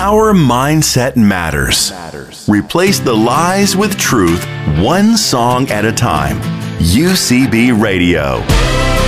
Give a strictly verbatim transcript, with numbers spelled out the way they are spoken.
Our mindset matters. Replace the lies with truth, one song at a time. U C B Radio.